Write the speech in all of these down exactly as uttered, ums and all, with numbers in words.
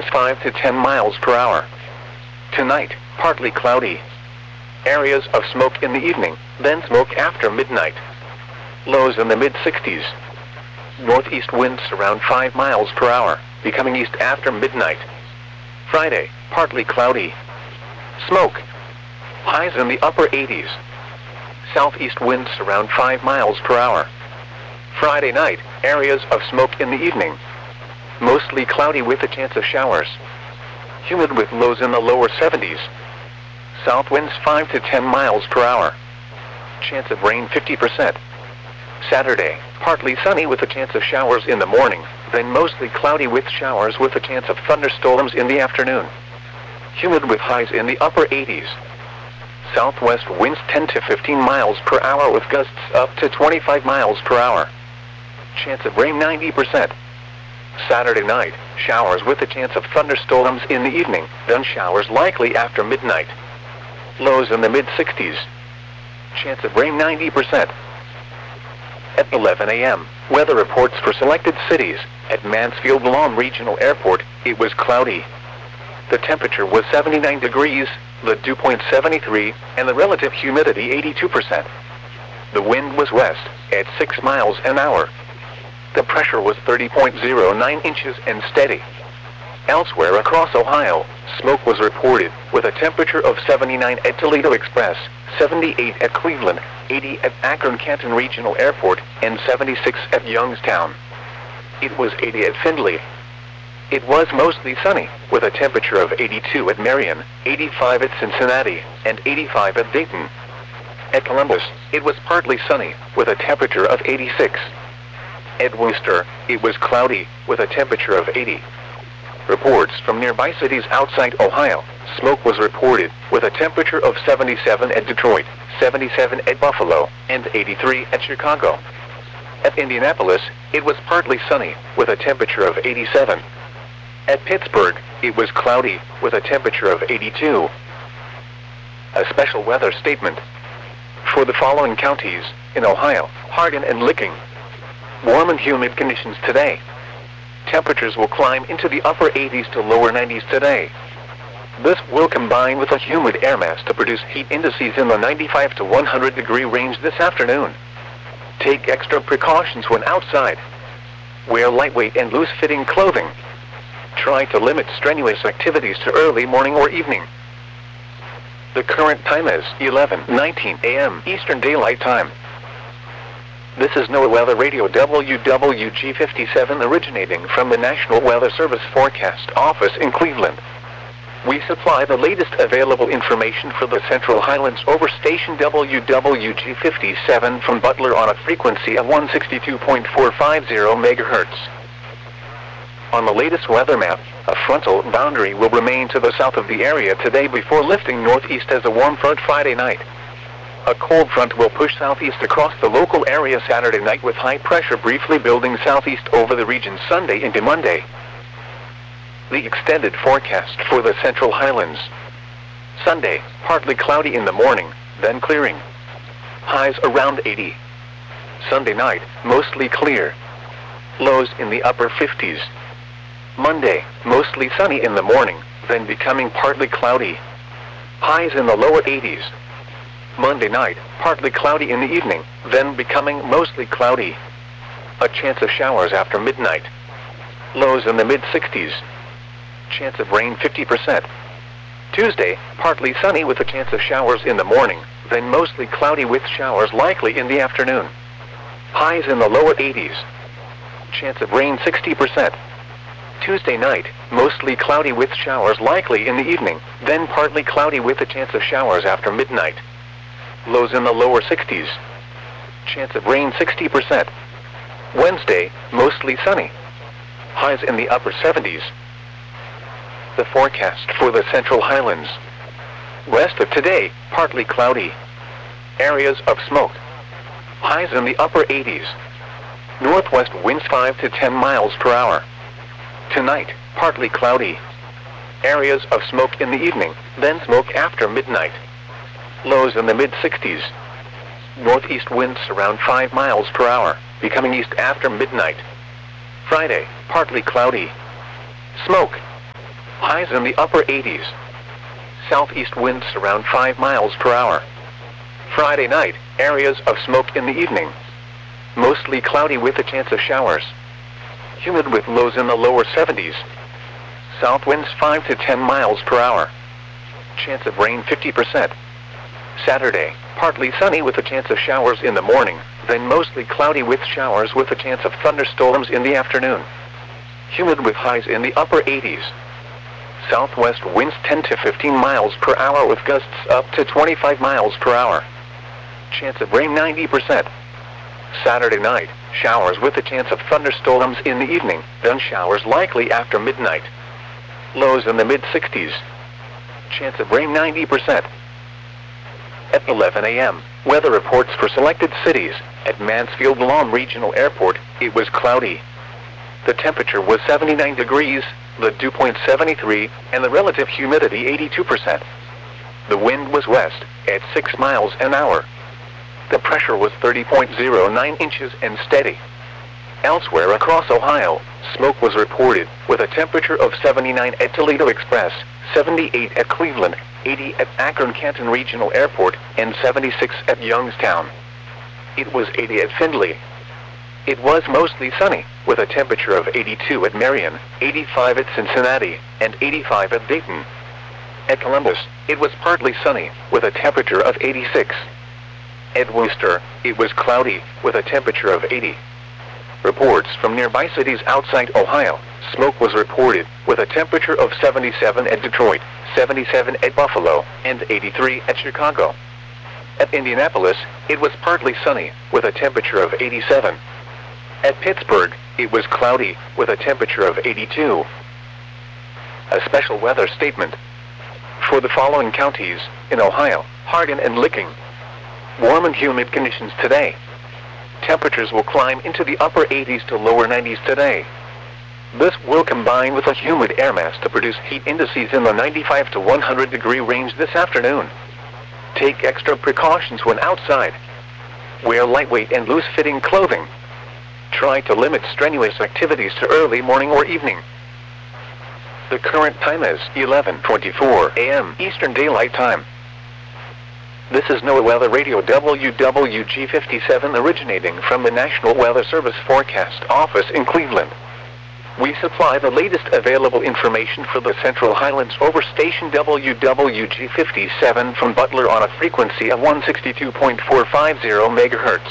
five to ten miles per hour. Tonight, partly cloudy. Areas of smoke in the evening, then smoke after midnight. Lows in the mid sixties. Northeast winds around five miles per hour, becoming east after midnight. Friday, partly cloudy. Smoke. Highs in the upper eighties. Southeast winds around five miles per hour. Friday night, areas of smoke in the evening. Mostly cloudy with a chance of showers. Humid with lows in the lower seventies. South winds five to ten miles per hour. Chance of rain fifty percent. Saturday, partly sunny with a chance of showers in the morning, then mostly cloudy with showers with a chance of thunderstorms in the afternoon. Humid with highs in the upper eighties. Southwest winds ten to fifteen miles per hour with gusts up to twenty-five miles per hour. Chance of rain ninety percent. Saturday night, showers with a chance of thunderstorms in the evening, then showers likely after midnight. Lows in the mid sixties. Chance of rain ninety percent. At eleven a m, weather reports for selected cities. At Mansfield Lawn Regional Airport, it was cloudy. The temperature was seventy-nine degrees, the dew point seventy-three, and the relative humidity eighty-two percent. The wind was west, at six miles an hour. The pressure was thirty point zero nine inches and steady. Elsewhere across Ohio, smoke was reported, with a temperature of seventy-nine at Toledo Express, seventy-eight at Cleveland, eighty at Akron-Canton Regional Airport, and seventy-six at Youngstown. It was eighty at Findlay. It was mostly sunny, with a temperature of eighty-two at Marion, eighty-five at Cincinnati, and eighty-five at Dayton. At Columbus, it was partly sunny, with a temperature of eighty-six. At Worcester, it was cloudy, with a temperature of eighty. Reports from nearby cities outside Ohio, smoke was reported, with a temperature of seventy-seven at Detroit, seventy-seven at Buffalo, and eighty-three at Chicago. At Indianapolis, it was partly sunny, with a temperature of eighty-seven. At Pittsburgh, it was cloudy, with a temperature of eighty-two. A special weather statement. For the following counties, in Ohio, Hardin and Licking. Warm and humid conditions today. Temperatures will climb into the upper eighties to lower nineties today. This will combine with a humid air mass to produce heat indices in the ninety-five to one hundred degree range this afternoon. Take extra precautions when outside. Wear lightweight and loose-fitting clothing. Try to limit strenuous activities to early morning or evening. The current time is eleven nineteen a m Eastern Daylight Time. This is NOAA Weather Radio W W G fifty-seven originating from the National Weather Service Forecast Office in Cleveland. We supply the latest available information for the Central Highlands over station W W G fifty-seven from Butler on a frequency of one sixty-two point four five zero megahertz. On the latest weather map, a frontal boundary will remain to the south of the area today before lifting northeast as a warm front Friday night. A cold front will push southeast across the local area Saturday night with high pressure briefly building southeast over the region Sunday into Monday. The extended forecast for the Central Highlands. Sunday, partly cloudy in the morning, then clearing. Highs around eighty. Sunday night, mostly clear. Lows in the upper fifties. Monday, mostly sunny in the morning, then becoming partly cloudy. Highs in the lower eighties. Monday night, partly cloudy in the evening, then becoming mostly cloudy. A chance of showers after midnight. Lows in the mid sixties. Chance of rain fifty percent. Tuesday, partly sunny with a chance of showers in the morning, then mostly cloudy with showers likely in the afternoon. Highs in the lower eighties. Chance of rain sixty percent. Tuesday night, mostly cloudy with showers likely in the evening, then partly cloudy with a chance of showers after midnight. Lows in the lower sixties. Chance of rain sixty percent. Wednesday, mostly sunny. Highs in the upper seventies. The forecast for the Central Highlands. West of today, partly cloudy. Areas of smoke. Highs in the upper eighties. Northwest winds five to ten miles per hour. Tonight, partly cloudy. Areas of smoke in the evening, then smoke after midnight. Lows in the mid sixties. Northeast winds around five miles per hour, becoming east after midnight. Friday, partly cloudy. Smoke. Highs in the upper eighties. Southeast winds around five miles per hour. Friday night, areas of smoke in the evening. Mostly cloudy with a chance of showers. Humid with lows in the lower seventies. South winds five to ten miles per hour. Chance of rain fifty percent. Saturday, partly sunny with a chance of showers in the morning, then mostly cloudy with showers with a chance of thunderstorms in the afternoon. Humid with highs in the upper eighties. Southwest winds ten to fifteen miles per hour with gusts up to twenty-five miles per hour. Chance of rain ninety percent. Saturday night, showers with a chance of thunderstorms in the evening, then showers likely after midnight. Lows in the mid sixties. Chance of rain ninety percent. At eleven a m, weather reports for selected cities. At Mansfield Lawn Regional Airport, it was cloudy. The temperature was seventy-nine degrees, the dew point seventy-three, and the relative humidity eighty-two percent. The wind was west, at six miles an hour. The pressure was thirty point zero nine inches and steady. Elsewhere across Ohio, smoke was reported, with a temperature of seventy-nine at Toledo Express, seventy-eight at Cleveland, eighty at Akron-Canton Regional Airport, and seventy-six at Youngstown. It was eighty at Findlay. It was mostly sunny, with a temperature of eighty-two at Marion, eighty-five at Cincinnati, and eighty-five at Dayton. At Columbus, it was partly sunny, with a temperature of eighty-six. At Worcester, it was cloudy, with a temperature of eighty. Reports from nearby cities outside Ohio, smoke was reported, with a temperature of seventy-seven at Detroit, seventy-seven at Buffalo, and eighty-three at Chicago. At Indianapolis, it was partly sunny, with a temperature of eighty-seven. At Pittsburgh, it was cloudy, with a temperature of eighty-two. A special weather statement. For the following counties, in Ohio, Hardin and Licking. Warm and humid conditions today. Temperatures will climb into the upper eighties to lower nineties today. This will combine with a humid air mass to produce heat indices in the ninety-five to one hundred degree range this afternoon. Take extra precautions when outside. Wear lightweight and loose-fitting clothing. Try to limit strenuous activities to early morning or evening. The current time is eleven twenty-four a m Eastern Daylight Time. This is NOAA Weather Radio W W G fifty-seven originating from the National Weather Service Forecast Office in Cleveland. We supply the latest available information for the Central Highlands over station W W G fifty-seven from Butler on a frequency of one sixty-two point four five zero megahertz.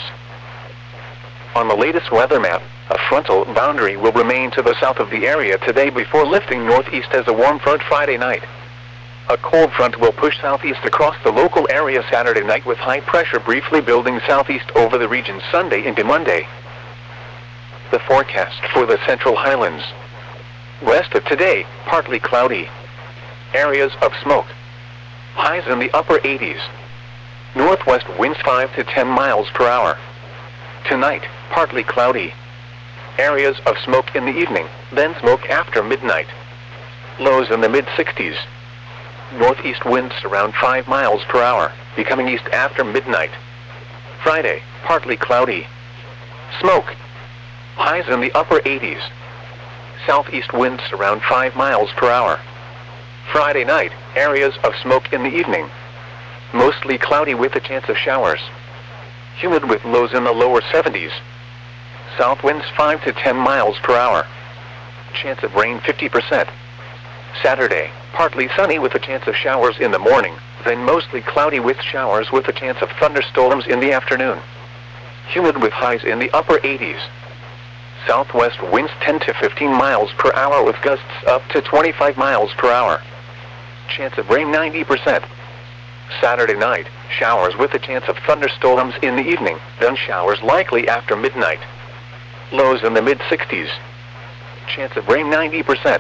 On the latest weather map, a frontal boundary will remain to the south of the area today before lifting northeast as a warm front Friday night. A cold front will push southeast across the local area Saturday night with high pressure briefly building southeast over the region Sunday into Monday. The forecast for the Central Highlands. West of today, partly cloudy. Areas of smoke. Highs in the upper eighties. Northwest winds five to ten miles per hour. Tonight, partly cloudy. Areas of smoke in the evening, then smoke after midnight. Lows in the mid sixties. Northeast winds around five miles per hour, becoming east after midnight. Friday, partly cloudy. Smoke. Highs in the upper eighties. Southeast winds around five miles per hour. Friday night, areas of smoke in the evening. Mostly cloudy with a chance of showers. Humid with lows in the lower seventies. South winds five to ten miles per hour. Chance of rain fifty percent. Saturday, partly sunny with a chance of showers in the morning, then mostly cloudy with showers with a chance of thunderstorms in the afternoon. Humid with highs in the upper eighties. Southwest winds ten to fifteen miles per hour with gusts up to twenty-five miles per hour. Chance of rain ninety percent. Saturday night, showers with a chance of thunderstorms in the evening, then showers likely after midnight. Lows in the mid sixties. Chance of rain ninety percent.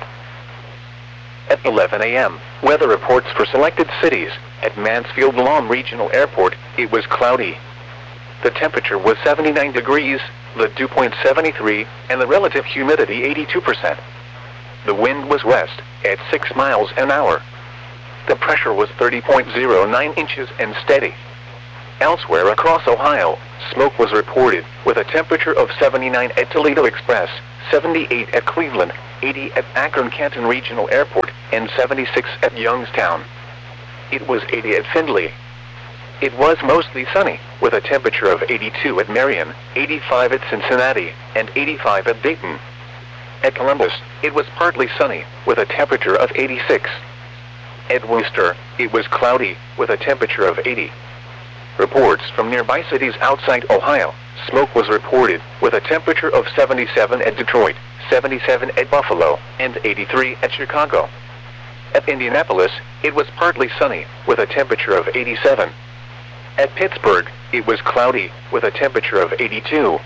At eleven a m, weather reports for selected cities. At Mansfield Lawn Regional Airport, it was cloudy. The temperature was seventy-nine degrees, the dew point seventy-three, and the relative humidity eighty-two percent. The wind was west, at six miles an hour. The pressure was thirty point zero nine inches and steady. Elsewhere across Ohio, smoke was reported, with a temperature of seventy-nine at Toledo Express, seventy-eight at Cleveland, eighty at Akron-Canton Regional Airport, and seventy-six at Youngstown. It was eighty at Findlay. It was mostly sunny, with a temperature of eighty-two at Marion, eighty-five at Cincinnati, and eighty-five at Dayton. At Columbus, it was partly sunny, with a temperature of eighty-six. At Worcester, it was cloudy, with a temperature of eighty. Reports from nearby cities outside Ohio, smoke was reported, with a temperature of seventy-seven at Detroit, seventy-seven at Buffalo, and eighty-three at Chicago. At Indianapolis, it was partly sunny, with a temperature of eighty-seven. At Pittsburgh, it was cloudy, with a temperature of eighty-two.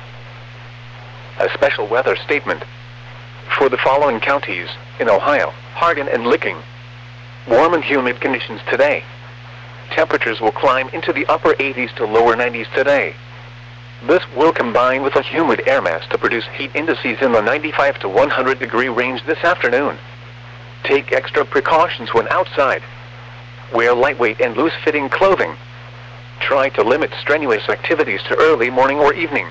A special weather statement. For the following counties, in Ohio, Hardin and Licking. Warm and humid conditions today. Temperatures will climb into the upper eighties to lower nineties today. This will combine with a humid air mass to produce heat indices in the ninety-five to one hundred degree range this afternoon. Take extra precautions when outside. Wear lightweight and loose-fitting clothing. Try to limit strenuous activities to early morning or evening.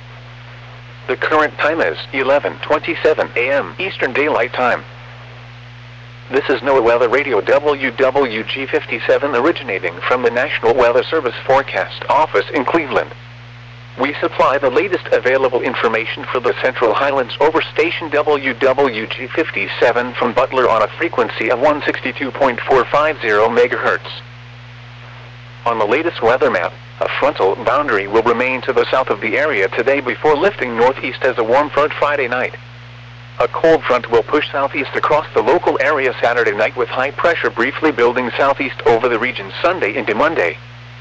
The current time is eleven twenty-seven a m Eastern Daylight Time. This is NOAA Weather Radio W W G fifty-seven originating from the National Weather Service Forecast Office in Cleveland. We supply the latest available information for the Central Highlands over station W W G fifty-seven from Butler on a frequency of one sixty-two point four five zero megahertz. On the latest weather map, a frontal boundary will remain to the south of the area today before lifting northeast as a warm front Friday night. A cold front will push southeast across the local area Saturday night with high pressure briefly building southeast over the region Sunday into Monday.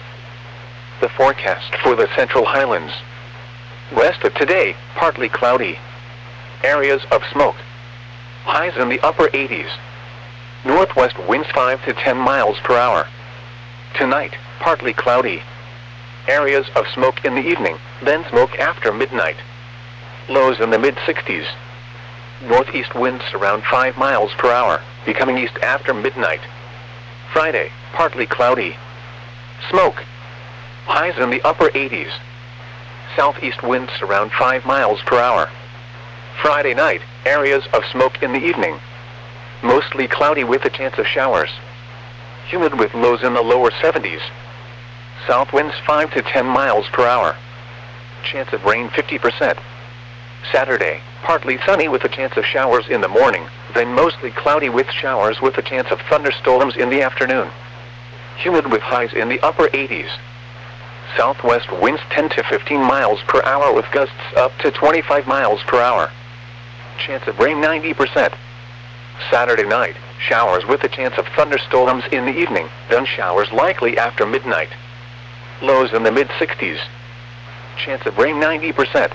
The forecast for the Central Highlands. West of today, partly cloudy. Areas of smoke. Highs in the upper eighties. Northwest winds five to ten miles per hour. Tonight, partly cloudy. Areas of smoke in the evening, then smoke after midnight. Lows in the mid sixties. Northeast winds around five miles per hour, becoming east after midnight. Friday, partly cloudy. Smoke. Highs in the upper eighties. Southeast winds around five miles per hour. Friday night, areas of smoke in the evening. Mostly cloudy with a chance of showers. Humid with lows in the lower seventies. South winds five to ten miles per hour. Chance of rain fifty percent. Saturday, partly sunny with a chance of showers in the morning, then mostly cloudy with showers with a chance of thunderstorms in the afternoon. Humid with highs in the upper eighties. Southwest winds ten to fifteen miles per hour with gusts up to twenty-five miles per hour. Chance of rain ninety percent. Saturday night, showers with a chance of thunderstorms in the evening, then showers likely after midnight. Lows in the mid sixties. Chance of rain ninety percent.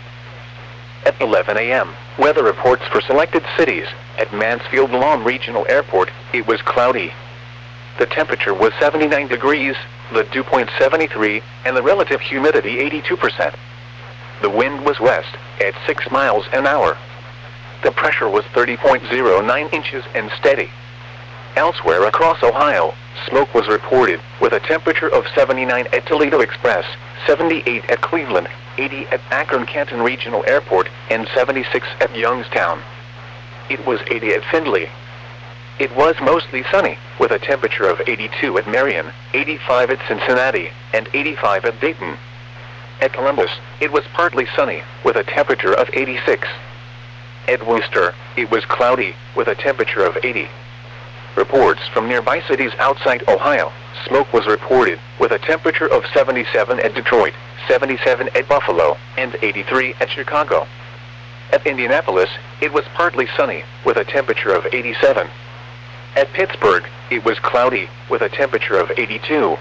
At eleven a m, weather reports for selected cities. At Mansfield Lawn Regional Airport, it was cloudy. The temperature was seventy-nine degrees, the dew point seventy-three, and the relative humidity eighty-two percent. The wind was west, at six miles an hour. The pressure was thirty point zero nine inches and steady. Elsewhere across Ohio, smoke was reported, with a temperature of seventy-nine at Toledo Express, seventy-eight at Cleveland, eighty at Akron-Canton Regional Airport, and seventy-six at Youngstown. It was eighty at Findlay. It was mostly sunny, with a temperature of eighty-two at Marion, eighty-five at Cincinnati, and eighty-five at Dayton. At Columbus, it was partly sunny, with a temperature of eighty-six. At Worcester, it was cloudy, with a temperature of eighty. Reports from nearby cities outside Ohio, smoke was reported, with a temperature of seventy-seven at Detroit, seventy-seven at Buffalo, and eighty-three at Chicago. At Indianapolis, it was partly sunny, with a temperature of eighty-seven. At Pittsburgh, it was cloudy, with a temperature of eighty-two.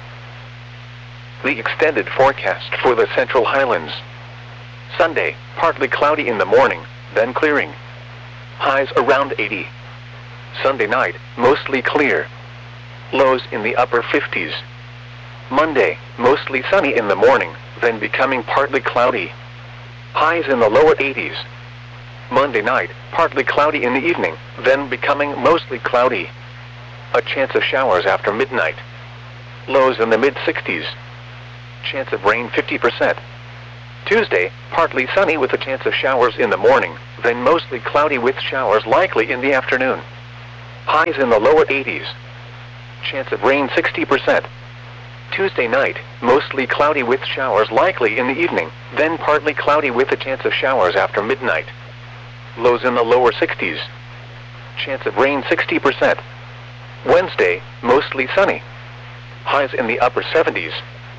The extended forecast for the Central Highlands. Sunday, partly cloudy in the morning, then clearing. Highs around eighty. Sunday night, mostly clear. Lows in the upper fifties. Monday, mostly sunny in the morning, then becoming partly cloudy. Highs in the lower eighties. Monday night, partly cloudy in the evening, then becoming mostly cloudy. A chance of showers after midnight. Lows in the mid sixties. Chance of rain fifty percent. Tuesday, partly sunny with a chance of showers in the morning, then mostly cloudy with showers likely in the afternoon. Highs in the lower eighties. Chance of rain sixty percent. Tuesday night, mostly cloudy with showers likely in the evening, then partly cloudy with a chance of showers after midnight. Lows in the lower sixties. Chance of rain sixty percent. Wednesday, mostly sunny. Highs in the upper seventies.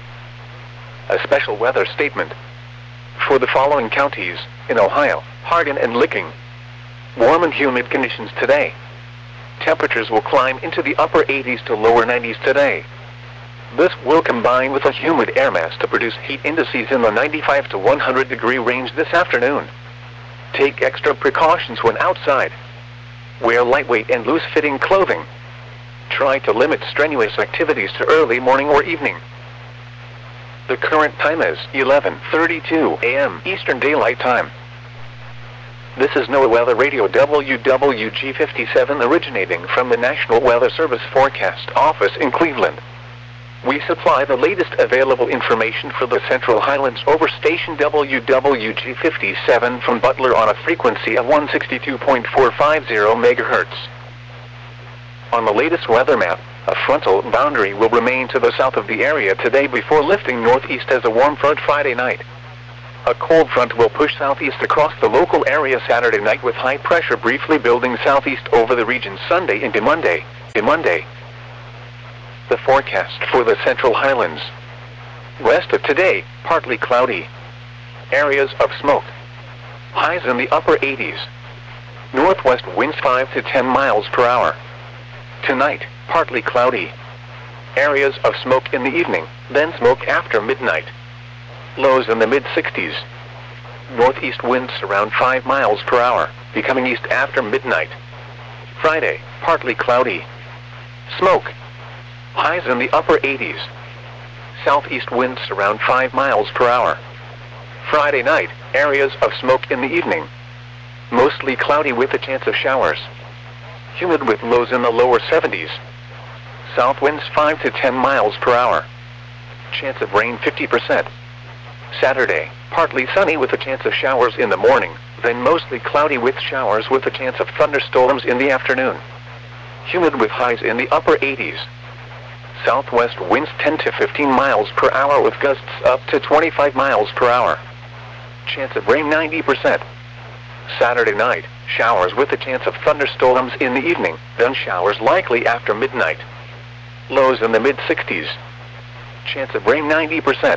A special weather statement. For the following counties, in Ohio, Hardin and Licking. Warm and humid conditions today. Temperatures will climb into the upper eighties to lower nineties today. This will combine with a humid air mass to produce heat indices in the ninety-five to one hundred degree range this afternoon. Take extra precautions when outside. Wear lightweight and loose-fitting clothing. Try to limit strenuous activities to early morning or evening. The current time is eleven thirty-two a m Eastern Daylight Time. This is NOAA Weather Radio W W G fifty-seven originating from the National Weather Service Forecast Office in Cleveland. We supply the latest available information for the Central Highlands over station W W G fifty-seven from Butler on a frequency of one sixty-two point four five zero megahertz. On the latest weather map, a frontal boundary will remain to the south of the area today before lifting northeast as a warm front Friday night. A cold front will push southeast across the local area Saturday night with high pressure briefly building southeast over the region Sunday into Monday. In Monday. The forecast for the Central Highlands. Rest of today, partly cloudy. Areas of smoke. Highs in the upper eighties. Northwest winds five to ten miles per hour. Tonight, partly cloudy. Areas of smoke in the evening, then smoke after midnight. Lows in the mid sixties. Northeast winds around five miles per hour, becoming east after midnight. Friday, partly cloudy. Smoke. Highs in the upper eighties. Southeast winds around five miles per hour. Friday night, areas of smoke in the evening. Mostly cloudy with a chance of showers. Humid with lows in the lower seventies. South winds five to ten miles per hour. Chance of rain fifty percent. Saturday, partly sunny with a chance of showers in the morning, then mostly cloudy with showers with a chance of thunderstorms in the afternoon. Humid with highs in the upper eighties. Southwest winds ten to fifteen miles per hour with gusts up to twenty-five miles per hour. Chance of rain ninety percent. Saturday night, showers with a chance of thunderstorms in the evening, then showers likely after midnight. Lows in the mid sixties. Chance of rain ninety percent.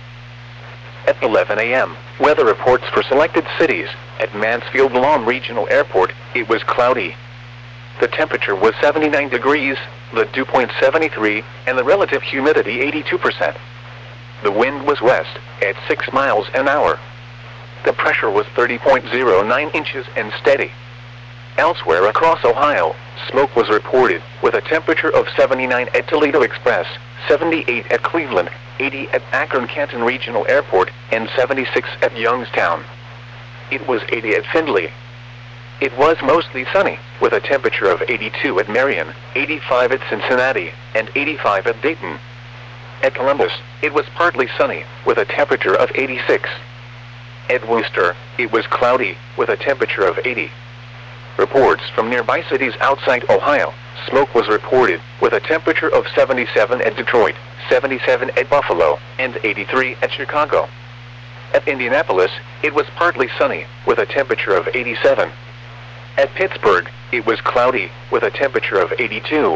At eleven a m, weather reports for selected cities. At Mansfield-Lom Regional Airport, it was cloudy. The temperature was seventy-nine degrees, the dew point seventy-three, and the relative humidity eighty-two percent. The wind was west, at six miles an hour. The pressure was thirty point zero nine inches and steady. Elsewhere across Ohio, smoke was reported, with a temperature of seventy-nine at Toledo Express, seventy-eight at Cleveland, eighty at Akron-Canton Regional Airport, and seventy-six at Youngstown. It was eighty at Findlay. It was mostly sunny, with a temperature of eighty-two at Marion, eighty-five at Cincinnati, and eighty-five at Dayton. At Columbus, it was partly sunny, with a temperature of eighty-six. At Worcester, it was cloudy, with a temperature of eighty. Reports from nearby cities outside Ohio, smoke was reported, with a temperature of seventy-seven at Detroit, seventy-seven at Buffalo, and eighty-three at Chicago. At Indianapolis, it was partly sunny, with a temperature of eighty-seven. At Pittsburgh, it was cloudy, with a temperature of eighty-two.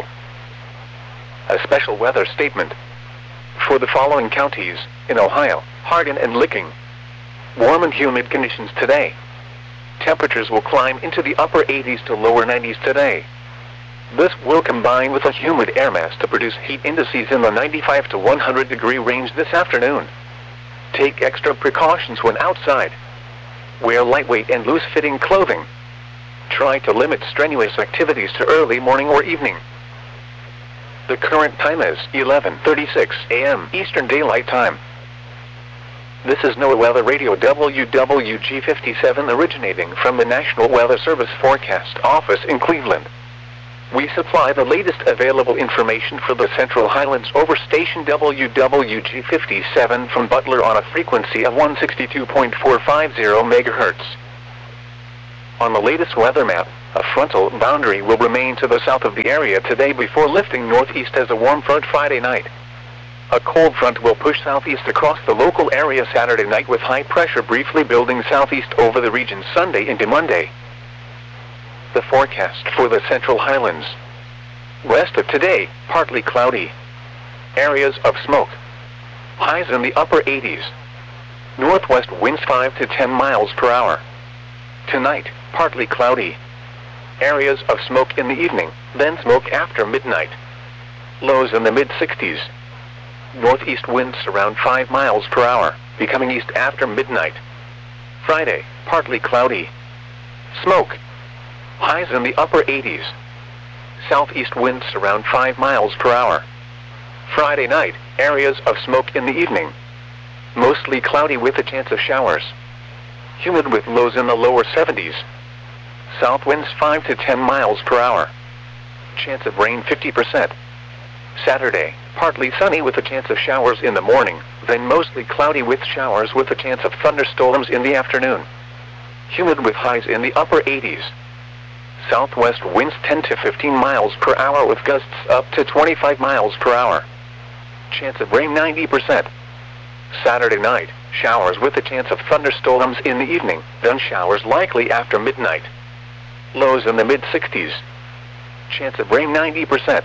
A special weather statement. For the following counties, in Ohio, Hardin and Licking. Warm and humid conditions today. Temperatures will climb into the upper eighties to lower nineties today. This will combine with a humid air mass to produce heat indices in the ninety-five to one hundred degree range this afternoon. Take extra precautions when outside. Wear lightweight and loose-fitting clothing. Try to limit strenuous activities to early morning or evening. The current time is eleven thirty-six a m Eastern Daylight Time. This is NOAA Weather Radio W W G fifty-seven originating from the National Weather Service Forecast Office in Cleveland. We supply the latest available information for the Central Highlands over station W W G fifty-seven from Butler on a frequency of one sixty-two point four five zero megahertz. On the latest weather map, a frontal boundary will remain to the south of the area today before lifting northeast as a warm front Friday night. A cold front will push southeast across the local area Saturday night with high pressure briefly building southeast over the region Sunday into Monday. The forecast for the Central Highlands. West of today, partly cloudy. Areas of smoke. Highs in the upper eighties. Northwest winds five to ten miles per hour. Tonight, partly cloudy. Areas of smoke in the evening, then smoke after midnight. Lows in the mid sixties. Northeast winds around five miles per hour, becoming east after midnight. Friday, partly cloudy. Smoke. Highs in the upper eighties. Southeast winds around five miles per hour. Friday night, areas of smoke in the evening. Mostly cloudy with a chance of showers. Humid with lows in the lower seventies. South winds five to ten miles per hour. Chance of rain fifty percent. Saturday, partly sunny with a chance of showers in the morning, then mostly cloudy with showers with a chance of thunderstorms in the afternoon. Humid with highs in the upper eighties. Southwest winds ten to fifteen miles per hour with gusts up to twenty-five miles per hour. Chance of rain ninety percent. Saturday night, showers with a chance of thunderstorms in the evening, then showers likely after midnight. Lows in the mid sixties. Chance of rain ninety percent.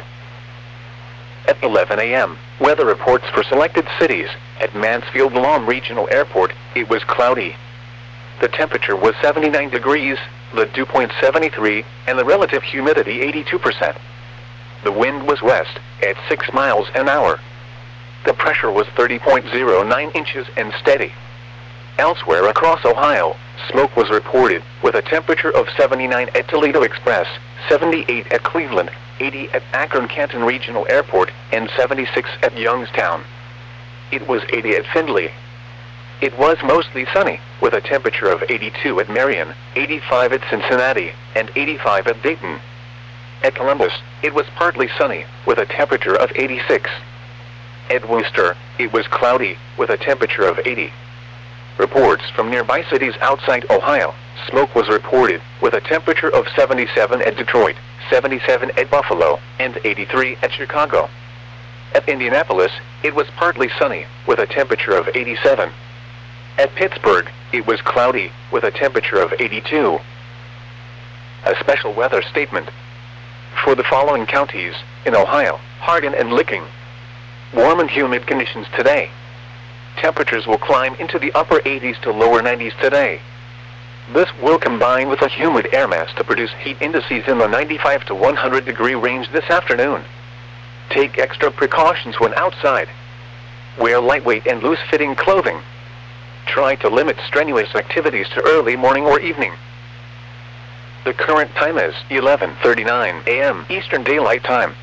At eleven a m, weather reports for selected cities. At Mansfield Lawn Regional Airport, it was cloudy. The temperature was seventy-nine degrees, the dew point seventy-three, and the relative humidity eighty-two percent. The wind was west, at six miles an hour. The pressure was thirty point zero nine inches and steady. Elsewhere across Ohio, smoke was reported, with a temperature of seventy-nine at Toledo Express, seventy-eight at Cleveland, eighty at Akron-Canton Regional Airport, and seventy-six at Youngstown. It was eighty at Findlay. It was mostly sunny, with a temperature of eighty-two at Marion, eighty-five at Cincinnati, and eighty-five at Dayton. At Columbus, it was partly sunny, with a temperature of eighty-six. At Worcester, it was cloudy, with a temperature of eighty. Reports from nearby cities outside Ohio, smoke was reported, with a temperature of seventy-seven at Detroit, seventy-seven at Buffalo, and eighty-three at Chicago. At Indianapolis, it was partly sunny, with a temperature of eighty-seven. At Pittsburgh, it was cloudy, with a temperature of eighty-two. A special weather statement. For the following counties, in Ohio, Hardin and Licking. Warm and humid conditions today. Temperatures will climb into the upper eighties to lower nineties today. This will combine with a humid air mass to produce heat indices in the ninety-five to one hundred degree range this afternoon. Take extra precautions when outside. Wear lightweight and loose-fitting clothing. Try to limit strenuous activities to early morning or evening. The current time is eleven thirty-nine a m Eastern Daylight Time.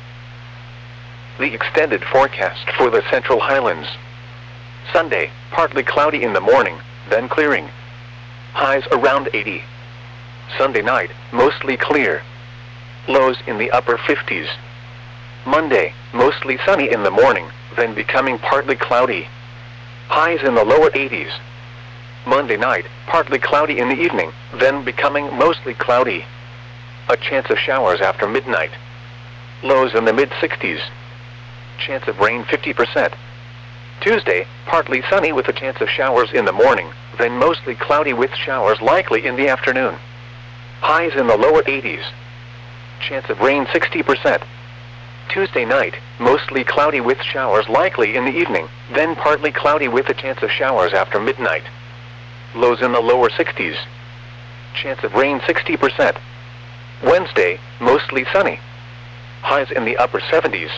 The extended forecast for the Central Highlands. Sunday, partly cloudy in the morning, then clearing. Highs around eighty. Sunday night, mostly clear. Lows in the upper fifties. Monday, mostly sunny in the morning, then becoming partly cloudy. Highs in the lower eighties. Monday night, partly cloudy in the evening, then becoming mostly cloudy. A chance of showers after midnight. Lows in the mid sixties. Chance of rain fifty percent. Tuesday, partly sunny with a chance of showers in the morning, then mostly cloudy with showers likely in the afternoon. Highs in the lower eighties. Chance of rain sixty percent. Tuesday night, mostly cloudy with showers likely in the evening, then partly cloudy with a chance of showers after midnight. Lows in the lower sixties. Chance of rain sixty percent. Wednesday, mostly sunny. Highs in the upper seventies.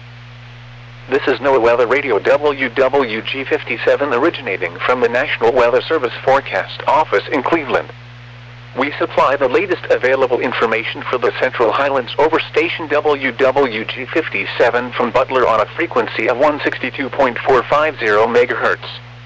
This is NOAA Weather Radio W W G fifty-seven originating from the National Weather Service Forecast Office in Cleveland. We supply the latest available information for the Central Highlands over station W W G fifty-seven from Butler on a frequency of one sixty-two point four five zero megahertz.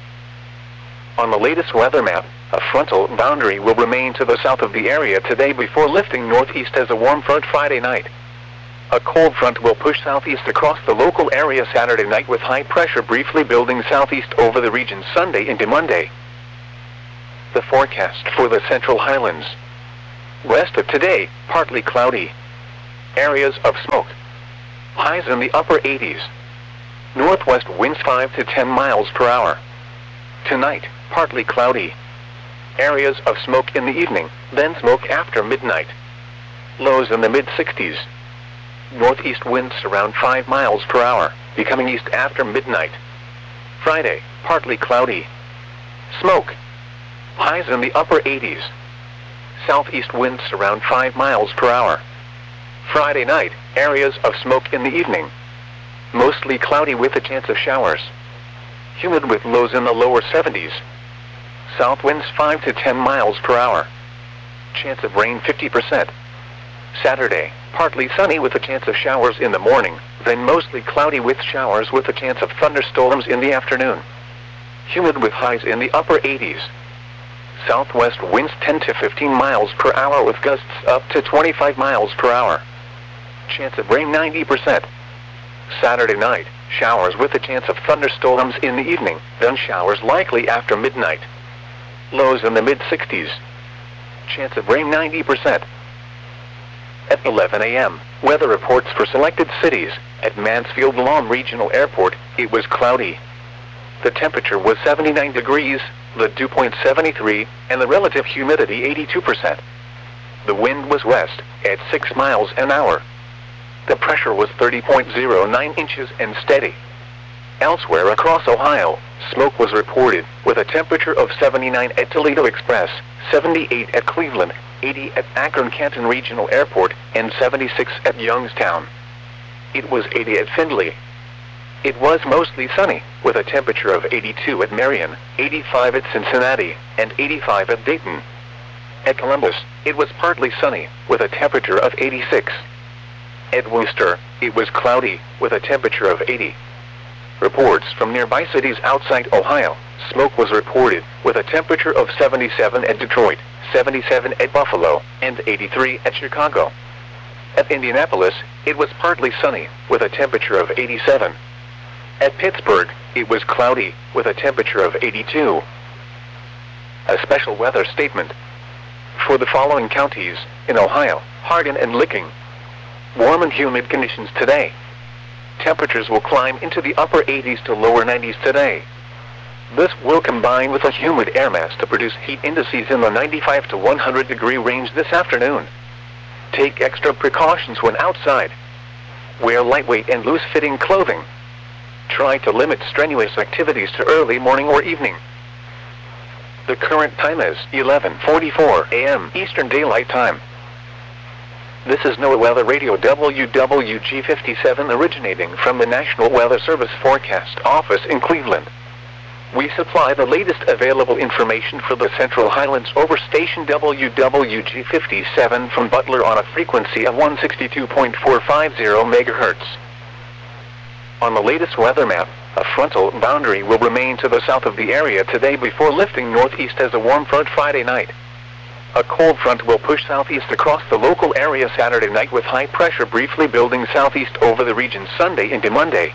On the latest weather map, a frontal boundary will remain to the south of the area today before lifting northeast as a warm front Friday night. A cold front will push southeast across the local area Saturday night with high pressure briefly building southeast over the region Sunday into Monday. The forecast for the Central Highlands. West of today, partly cloudy. Areas of smoke. Highs in the upper eighties. Northwest winds five to ten miles per hour. Tonight, partly cloudy. Areas of smoke in the evening, then smoke after midnight. Lows in the mid sixties. Northeast winds around five miles per hour, becoming east after midnight. Friday, partly cloudy. Smoke. Highs in the upper eighties. Southeast winds around five miles per hour. Friday night, areas of smoke in the evening. Mostly cloudy with a chance of showers. Humid with lows in the lower seventies. South winds five to ten miles per hour. Chance of rain fifty percent. Saturday, partly sunny with a chance of showers in the morning, then mostly cloudy with showers with a chance of thunderstorms in the afternoon. Humid with highs in the upper eighties. Southwest winds ten to fifteen miles per hour with gusts up to twenty-five miles per hour. Chance of rain ninety percent. Saturday night, showers with a chance of thunderstorms in the evening, then showers likely after midnight. Lows in the mid sixties. Chance of rain ninety percent. At eleven a m, weather reports for selected cities. At Mansfield Lawn Regional Airport, it was cloudy. The temperature was seventy-nine degrees, the dew point seventy-three, and the relative humidity eighty-two percent. The wind was west, at six miles an hour. The pressure was thirty point zero nine inches and steady. Elsewhere across Ohio, smoke was reported, with a temperature of seventy-nine at Toledo Express, seventy-eight at Cleveland, eighty at Akron-Canton Regional Airport, and seventy-six at Youngstown. It was eighty at Findlay. It was mostly sunny, with a temperature of eighty-two at Marion, eighty-five at Cincinnati, and eighty-five at Dayton. At Columbus, it was partly sunny, with a temperature of eighty-six. At Worcester, it was cloudy, with a temperature of eighty. Reports from nearby cities outside Ohio, smoke was reported, with a temperature of seventy-seven at Detroit, seventy-seven at Buffalo, and eighty-three at Chicago. At Indianapolis, it was partly sunny, with a temperature of eighty-seven. At Pittsburgh, it was cloudy, with a temperature of eighty-two. A special weather statement. For the following counties, in Ohio, Hardin and Licking. Warm and humid conditions today. Temperatures will climb into the upper eighties to lower nineties today. This will combine with a humid air mass to produce heat indices in the ninety-five to one hundred degree range this afternoon. Take extra precautions when outside. Wear lightweight and loose-fitting clothing. Try to limit strenuous activities to early morning or evening. The current time is eleven forty-four a m Eastern Daylight Time. This is NOAA Weather Radio W W G fifty-seven originating from the National Weather Service Forecast Office in Cleveland. We supply the latest available information for the Central Highlands over station W W G fifty-seven from Butler on a frequency of one sixty-two point four five zero megahertz. On the latest weather map, a frontal boundary will remain to the south of the area today before lifting northeast as a warm front Friday night. A cold front will push southeast across the local area Saturday night with high pressure briefly building southeast over the region Sunday into Monday.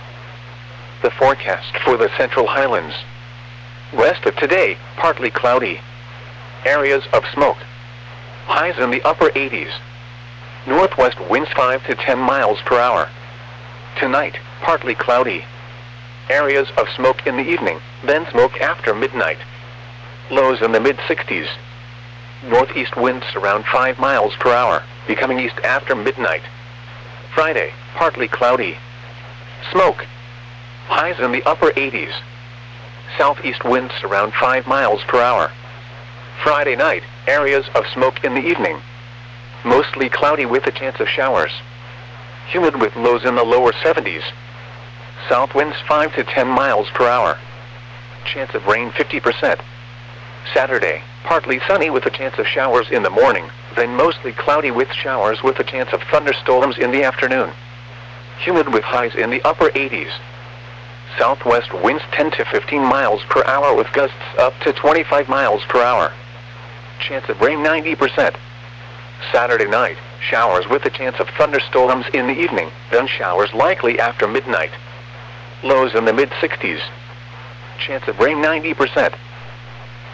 The forecast for the Central Highlands. West of today, partly cloudy. Areas of smoke. Highs in the upper eighties. Northwest winds five to ten miles per hour. Tonight, partly cloudy. Areas of smoke in the evening, then smoke after midnight. Lows in the mid sixties. Northeast winds around five miles per hour, becoming east after midnight. Friday, partly cloudy. Smoke. Highs in the upper eighties. Southeast winds around five miles per hour. Friday night, areas of smoke in the evening. Mostly cloudy with a chance of showers. Humid with lows in the lower seventies. South winds five to ten miles per hour. Chance of rain fifty percent. Saturday, partly sunny with a chance of showers in the morning, then mostly cloudy with showers with a chance of thunderstorms in the afternoon. Humid with highs in the upper eighties. Southwest winds ten to fifteen miles per hour with gusts up to twenty-five miles per hour. Chance of rain ninety percent. Saturday night, showers with a chance of thunderstorms in the evening, then showers likely after midnight. Lows in the mid sixties. Chance of rain ninety percent.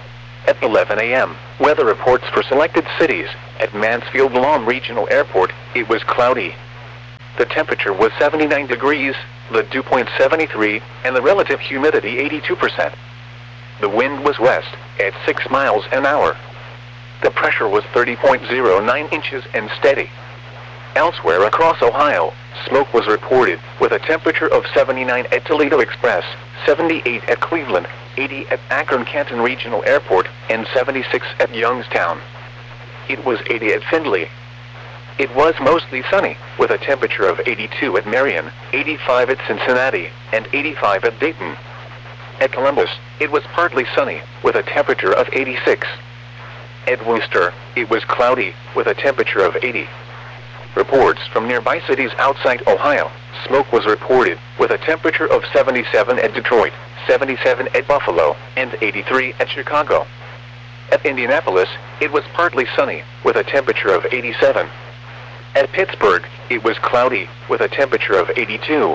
At eleven a m, weather reports for selected cities. At Mansfield-Lam Regional Airport, it was cloudy. The temperature was seventy-nine degrees, the dew point seventy-three, and the relative humidity eighty-two percent. The wind was west, at six miles an hour. The pressure was thirty point zero nine inches and steady. Elsewhere across Ohio, smoke was reported, with a temperature of seventy-nine at Toledo Express, seventy-eight at Cleveland, eighty at Akron-Canton Regional Airport, and seventy-six at Youngstown. It was eighty at Findlay. It was mostly sunny, with a temperature of eighty-two at Marion, eighty-five at Cincinnati, and eighty-five at Dayton. At Columbus, it was partly sunny, with a temperature of eighty-six. At Worcester, it was cloudy, with a temperature of eighty. Reports from nearby cities outside Ohio, smoke was reported, with a temperature of seventy-seven at Detroit, seventy-seven at Buffalo, and eighty-three at Chicago. At Indianapolis, it was partly sunny, with a temperature of eighty-seven. At Pittsburgh, it was cloudy, with a temperature of eighty-two.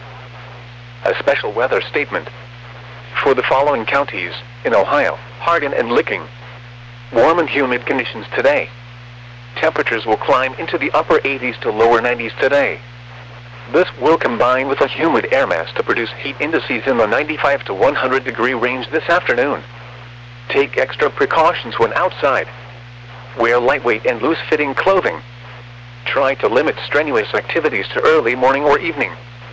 A special weather statement. For the following counties, in Ohio, Hardin and Licking. Warm and humid conditions today. Temperatures will climb into the upper eighties to lower nineties today. This will combine with a humid air mass to produce heat indices in the ninety-five to one hundred degree range this afternoon. Take extra precautions when outside. Wear lightweight and loose-fitting clothing. Try to limit strenuous activities to early morning or evening.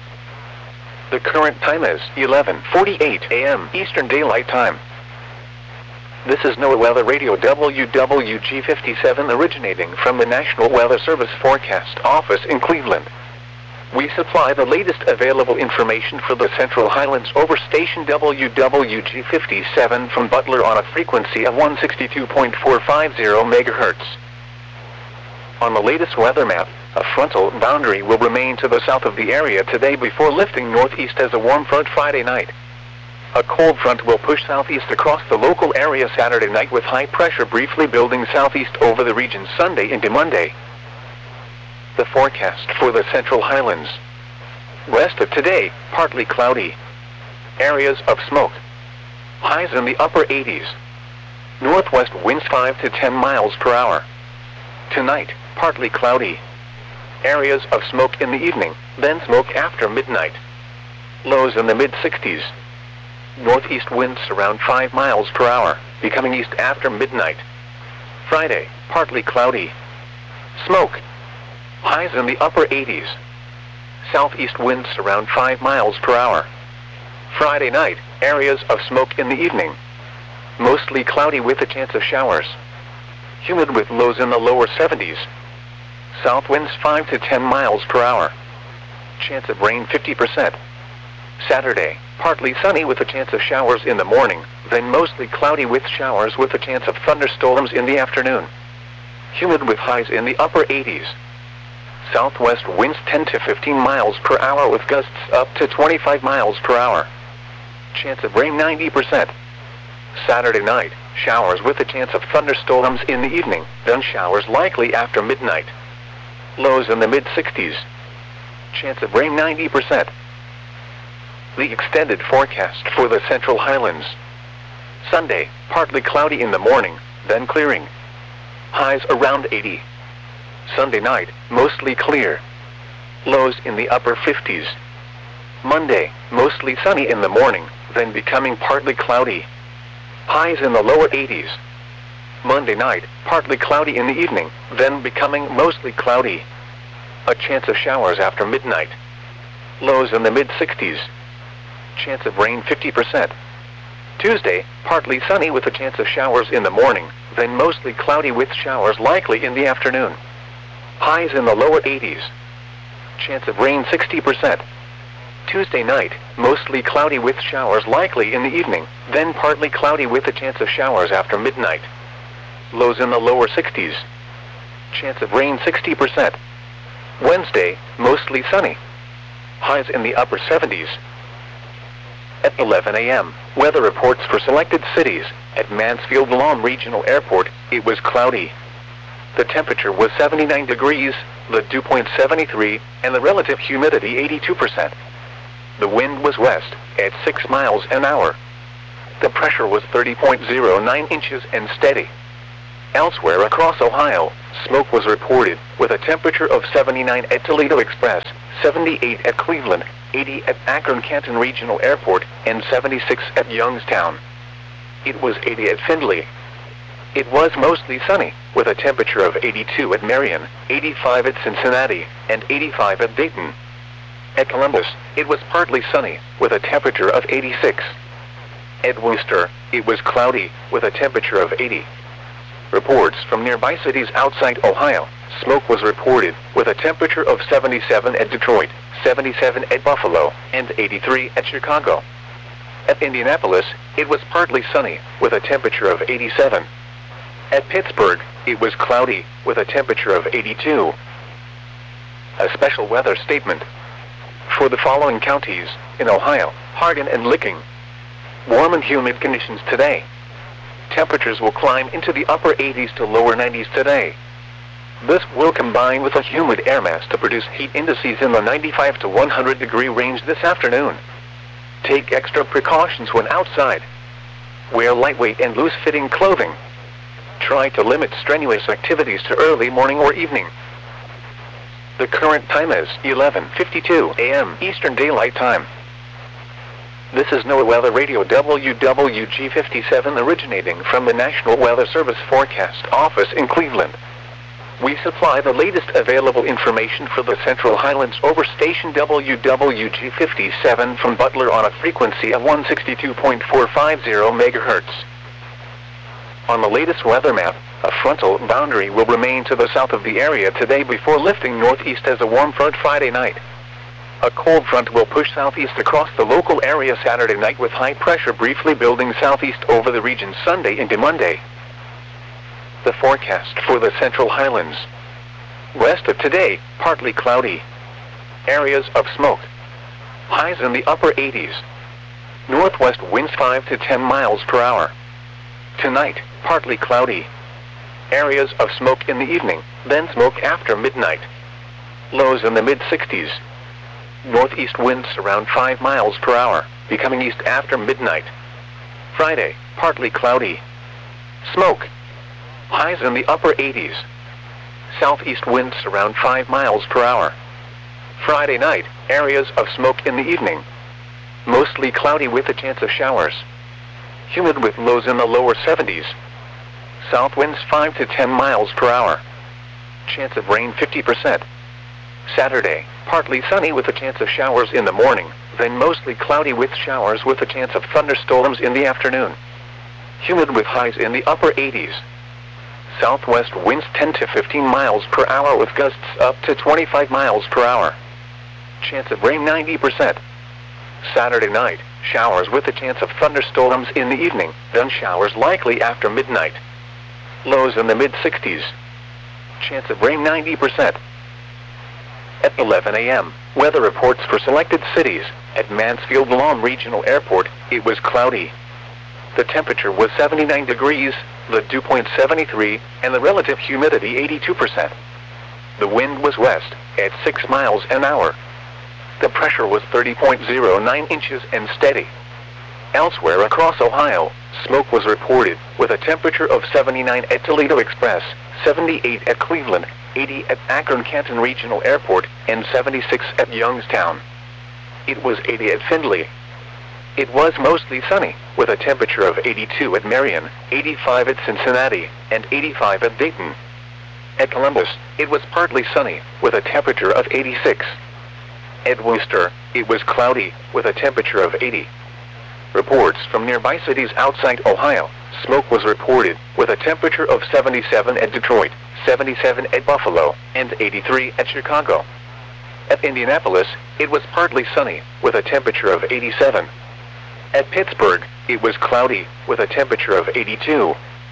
The current time is eleven forty-eight a m Eastern Daylight Time. This is NOAA Weather Radio W W G fifty-seven originating from the National Weather Service Forecast Office in Cleveland. We supply the latest available information for the Central Highlands over station W W G fifty-seven from Butler on a frequency of one sixty-two point four five zero megahertz. On the latest weather map, a frontal boundary will remain to the south of the area today before lifting northeast as a warm front Friday night. A cold front will push southeast across the local area Saturday night with high pressure briefly building southeast over the region Sunday into Monday. The forecast for the Central Highlands. West of today, partly cloudy. Areas of smoke. Highs in the upper eighties. Northwest winds five to ten miles per hour. Tonight, partly cloudy. Areas of smoke in the evening, then smoke after midnight. Lows in the mid sixties. Northeast winds around five miles per hour, becoming east after midnight. Friday, partly cloudy. Smoke. Highs in the upper eighties. Southeast winds around five miles per hour. Friday night, areas of smoke in the evening. Mostly cloudy with a chance of showers. Humid with lows in the lower seventies. South winds five to ten miles per hour. Chance of rain fifty percent. Saturday, partly sunny with a chance of showers in the morning, then mostly cloudy with showers with a chance of thunderstorms in the afternoon. Humid with highs in the upper eighties. Southwest winds ten to fifteen miles per hour with gusts up to twenty-five miles per hour. Chance of rain ninety percent. Saturday night, showers with a chance of thunderstorms in the evening, then showers likely after midnight. Lows in the mid sixties. Chance of rain ninety percent. The extended forecast for the Central Highlands. Sunday, partly cloudy in the morning, then clearing. Highs around eighty. Sunday night, mostly clear. Lows in the upper fifties. Monday, mostly sunny in the morning, then becoming partly cloudy. Highs in the lower eighties. Monday night, partly cloudy in the evening, then becoming mostly cloudy. A chance of showers after midnight. Lows in the mid sixties. Chance of rain fifty percent. Tuesday, partly sunny with a chance of showers in the morning, then mostly cloudy with showers likely in the afternoon. Highs in the lower eighties. Chance of rain sixty percent. Tuesday night, mostly cloudy with showers likely in the evening, then partly cloudy with a chance of showers after midnight. Lows in the lower sixties. Chance of rain sixty percent. Wednesday, mostly sunny. Highs in the upper seventies. At eleven a m, weather reports for selected cities. At Mansfield-Lam Regional Airport, it was cloudy. The temperature was seventy-nine degrees, the dew point seventy-three, and the relative humidity eighty-two percent. The wind was west, at six miles an hour. The pressure was thirty point zero nine inches and steady. Elsewhere across Ohio, smoke was reported, with a temperature of seventy-nine at Toledo Express, seventy-eight at Cleveland, eighty at Akron-Canton Regional Airport, and seventy-six at Youngstown. It was eighty at Findlay. It was mostly sunny, with a temperature of eighty-two at Marion, eighty-five at Cincinnati, and eighty-five at Dayton. At Columbus, it was partly sunny, with a temperature of eighty-six. At Worcester, it was cloudy, with a temperature of eighty. Reports from nearby cities outside Ohio, smoke was reported, with a temperature of seventy-seven at Detroit, seventy-seven at Buffalo, and eighty-three at Chicago. At Indianapolis, it was partly sunny, with a temperature of eighty-seven. At Pittsburgh, it was cloudy, with a temperature of eighty-two. A special weather statement. For the following counties, in Ohio, Hardin and Licking. Warm and humid conditions today. Temperatures will climb into the upper eighties to lower nineties today. This will combine with a humid air mass to produce heat indices in the ninety-five to one hundred degree range this afternoon. Take extra precautions when outside. Wear lightweight and loose-fitting clothing. Try to limit strenuous activities to early morning or evening. The current time is eleven fifty-two a m Eastern Daylight Time. This is NOAA Weather Radio W W G fifty-seven originating from the National Weather Service Forecast Office in Cleveland. We supply the latest available information for the Central Highlands over station W W G fifty-seven from Butler on a frequency of one sixty-two point four five zero megahertz. On the latest weather map, a frontal boundary will remain to the south of the area today before lifting northeast as a warm front Friday night. A cold front will push southeast across the local area Saturday night with high pressure briefly building southeast over the region Sunday into Monday. The forecast for the Central Highlands. West of today, partly cloudy. Areas of smoke. Highs in the upper eighties. Northwest winds five to ten miles per hour. Tonight, partly cloudy. Areas of smoke in the evening, then smoke after midnight. Lows in the mid sixties. Northeast winds around five miles per hour, becoming east after midnight. Friday, partly cloudy. Smoke. Highs in the upper eighties. Southeast winds around five miles per hour. Friday night, areas of smoke in the evening. Mostly cloudy with a chance of showers. Humid with lows in the lower seventies. South winds five to ten miles per hour. Chance of rain fifty percent. Saturday, partly sunny with a chance of showers in the morning, then mostly cloudy with showers with a chance of thunderstorms in the afternoon. Humid with highs in the upper eighties. Southwest winds ten to fifteen miles per hour with gusts up to twenty-five miles per hour. Chance of rain ninety percent. Saturday night, showers with a chance of thunderstorms in the evening, then showers likely after midnight. Lows in the mid sixties. Chance of rain ninety percent. At eleven a m, weather reports for selected cities. At Mansfield Lawn Regional Airport, it was cloudy. The temperature was seventy-nine degrees, the dew point seventy-three, and the relative humidity eighty-two percent. The wind was west, at six miles an hour. The pressure was thirty point zero nine inches and steady. Elsewhere across Ohio, smoke was reported, with a temperature of seventy-nine at Toledo Express, seventy-eight at Cleveland, eighty at Akron-Canton Regional Airport, and seventy-six at Youngstown. It was eighty at Findlay. It was mostly sunny, with a temperature of eighty-two at Marion, eighty-five at Cincinnati, and eighty-five at Dayton. At Columbus, it was partly sunny, with a temperature of eighty-six. At Worcester, it was cloudy, with a temperature of eighty. Reports from nearby cities outside Ohio, smoke was reported, with a temperature of seventy-seven at Detroit, seventy-seven at Buffalo, and eighty-three at Chicago. At Indianapolis, it was partly sunny, with a temperature of eighty-seven. At Pittsburgh, it was cloudy, with a temperature of eighty-two.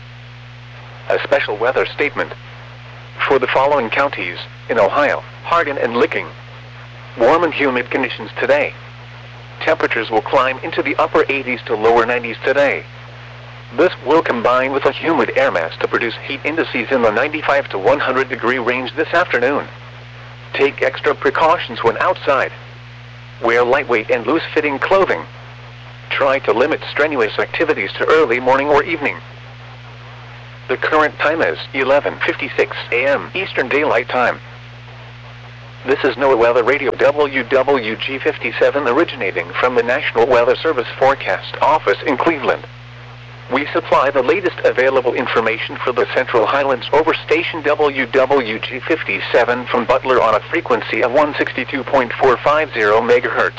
A special weather statement. For the following counties, in Ohio, Hardin and Licking. Warm and humid conditions today. Temperatures will climb into the upper eighties to lower nineties today. This will combine with a humid air mass to produce heat indices in the ninety-five to one hundred degree range this afternoon. Take extra precautions when outside. Wear lightweight and loose-fitting clothing. Try to limit strenuous activities to early morning or evening. The current time is eleven fifty-six a m Eastern Daylight Time. This is NOAA Weather Radio W W G fifty-seven originating from the National Weather Service Forecast Office in Cleveland. We supply the latest available information for the Central Highlands over station W W G fifty-seven from Butler on a frequency of one sixty-two point four five zero megahertz.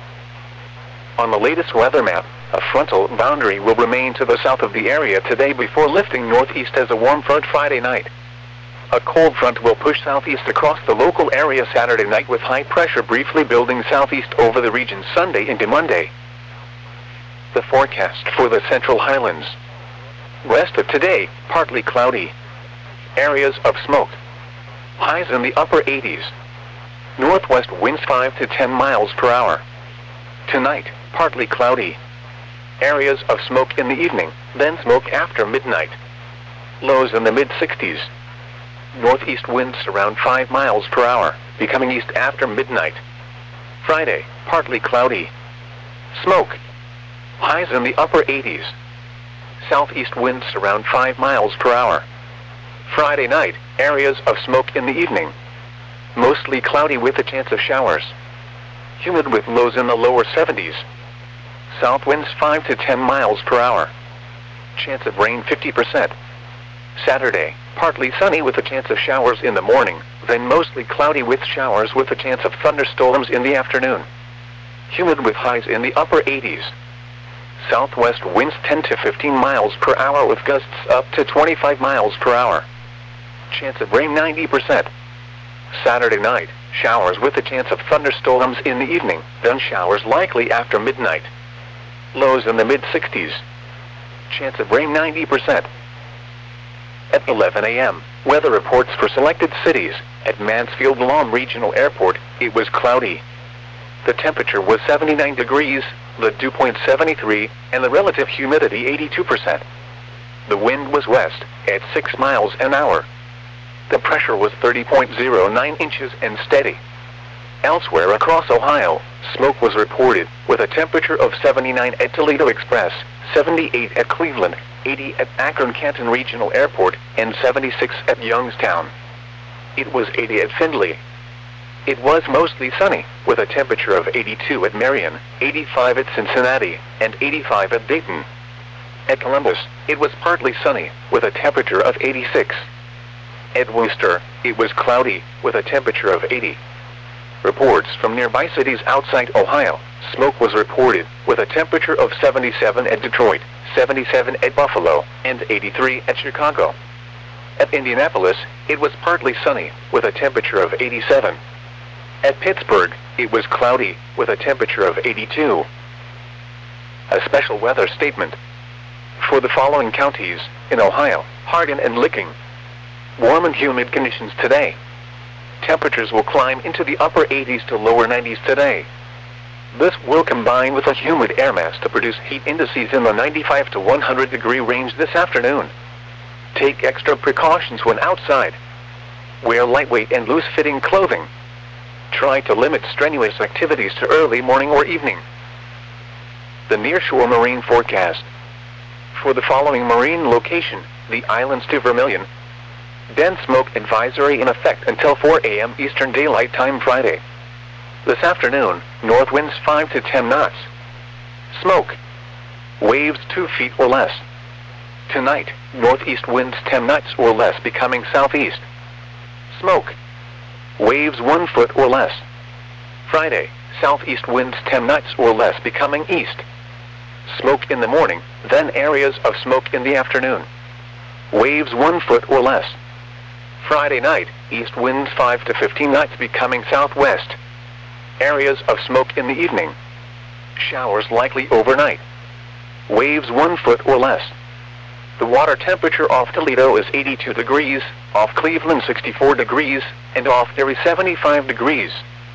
On the latest weather map, a frontal boundary will remain to the south of the area today before lifting northeast as a warm front Friday night. A cold front will push southeast across the local area Saturday night with high pressure briefly building southeast over the region Sunday into Monday. The forecast for the Central Highlands. West of today, partly cloudy. Areas of smoke. Highs in the upper eighties. Northwest winds five to ten miles per hour. Tonight, partly cloudy. Areas of smoke in the evening, then smoke after midnight. Lows in the mid sixties. Northeast winds around five miles per hour, becoming east after midnight. Friday, partly cloudy. Smoke. Highs in the upper eighties. Southeast winds around five miles per hour. Friday night, areas of smoke in the evening. Mostly cloudy with a chance of showers. Humid with lows in the lower seventies. South winds five to ten miles per hour. Chance of rain fifty percent. Saturday, partly sunny with a chance of showers in the morning, then mostly cloudy with showers with a chance of thunderstorms in the afternoon. Humid with highs in the upper eighties. Southwest winds ten to fifteen miles per hour with gusts up to twenty-five miles per hour. Chance of rain ninety percent. Saturday night, showers with a chance of thunderstorms in the evening, then showers likely after midnight. Lows in the mid sixties. Chance of rain ninety percent. At eleven a m, weather reports for selected cities. At Mansfield Lahm Regional Airport, it was cloudy. The temperature was seventy-nine degrees, the dew point seventy-three, and the relative humidity eighty-two percent. The wind was west, at six miles an hour. The pressure was thirty point zero nine inches and steady. Elsewhere across Ohio, smoke was reported, with a temperature of seventy-nine at Toledo Express, seventy-eight at Cleveland, eighty at Akron-Canton Regional Airport, and seventy-six at Youngstown. It was eighty at Findlay. It was mostly sunny, with a temperature of eighty-two at Marion, eighty-five at Cincinnati, and eighty-five at Dayton. At Columbus, it was partly sunny, with a temperature of eighty-six. At Worcester, it was cloudy, with a temperature of eighty. Reports from nearby cities outside Ohio, smoke was reported, with a temperature of seventy-seven at Detroit, seventy-seven at Buffalo, and eighty-three at Chicago. At Indianapolis, it was partly sunny, with a temperature of eighty-seven. At Pittsburgh, it was cloudy, with a temperature of eighty-two. A special weather statement. For the following counties, in Ohio, Hardin and Licking. Warm and humid conditions today. Temperatures will climb into the upper eighties to lower nineties today. This will combine with a humid air mass to produce heat indices in the ninety-five to one hundred degree range this afternoon. Take extra precautions when outside. Wear lightweight and loose-fitting clothing. Try to limit strenuous activities to early morning or evening. The nearshore marine forecast. For the following marine location, the islands to Vermilion. Dense smoke advisory in effect until four a m Eastern Daylight Time Friday. This afternoon, north winds five to ten knots. Smoke. Waves two feet or less. Tonight, northeast winds ten knots or less becoming southeast. Smoke. Waves one foot or less. Friday, southeast winds ten knots or less becoming east. Smoke in the morning, then areas of smoke in the afternoon. Waves one foot or less. Friday night, east winds five to fifteen knots becoming southwest. Areas of smoke in the evening. Showers likely overnight. Waves one foot or less. The water temperature off Toledo is eighty-two degrees, off Cleveland sixty-four degrees, and off Erie seventy-five degrees.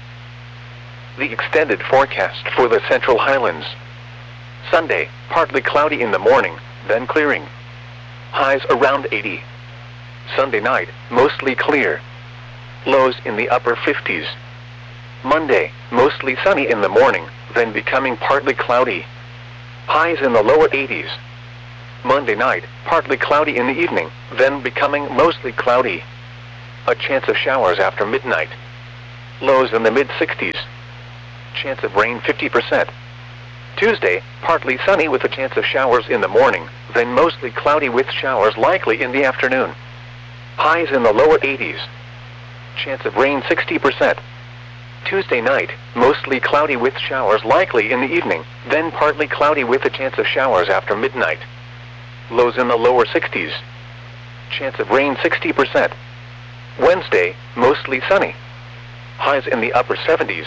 The extended forecast for the Central Highlands. Sunday, partly cloudy in the morning, then clearing. Highs around eighty. Sunday night, mostly clear. Lows in the upper fifties. Monday, mostly sunny in the morning, then becoming partly cloudy. highs in the lower eighties. Monday night, partly cloudy in the evening, then becoming mostly cloudy. A chance of showers after midnight. Lows in the mid sixties. Chance of rain fifty percent. Tuesday, partly sunny with a chance of showers in the morning, then mostly cloudy with showers likely in the afternoon. Highs in the lower eighties. Chance of rain sixty percent. Tuesday night, mostly cloudy with showers likely in the evening, then partly cloudy with a chance of showers after midnight. Lows in the lower sixties. Chance of rain sixty percent. Wednesday, mostly sunny. Highs in the upper seventies.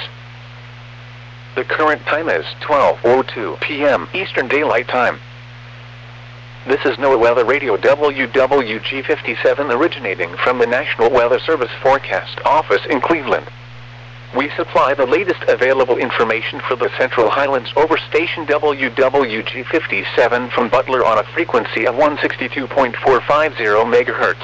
The current time is twelve oh two p m Eastern Daylight Time. This is NOAA Weather Radio W W G fifty-seven originating from the National Weather Service Forecast Office in Cleveland. We supply the latest available information for the Central Highlands over station W W G fifty-seven from Butler on a frequency of one sixty-two point four five zero megahertz.